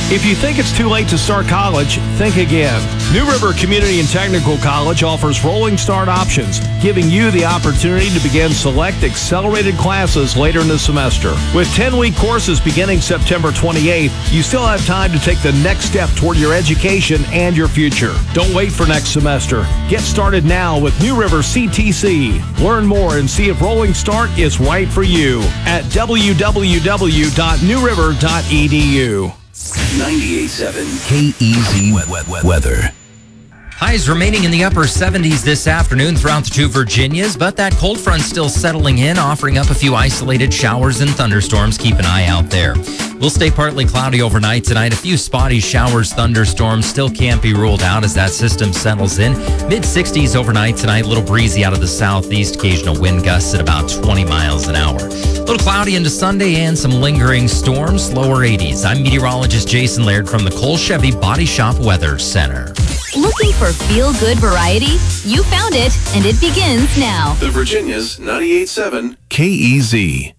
If you think it's too late to start college, think again. New River Community and Technical College offers rolling start options, giving you the opportunity to begin select accelerated classes later in the semester. With 10-week courses beginning September 28th, you still have time to take the next step toward your education and your future. Don't wait for next semester. Get started now with New River CTC. Learn more and see if Rolling Start is right for you at www.newriver.edu. 98.7 KEZ weather. Highs remaining in the upper 70s this afternoon throughout the two Virginias, but that cold front still settling in, offering up a few isolated showers and thunderstorms. Keep an eye out there. We'll stay partly cloudy overnight tonight. A few spotty showers, thunderstorms still can't be ruled out as that system settles in. Mid-60s overnight tonight, a little breezy out of the southeast, occasional wind gusts at about 20 miles an hour. A little cloudy into Sunday and some lingering storms, lower 80s. I'm meteorologist Jason Laird from the Cole Chevy Body Shop Weather Center. Looking for feel-good variety? You found it, and it begins now. The Virginia's 98.7 KEZ.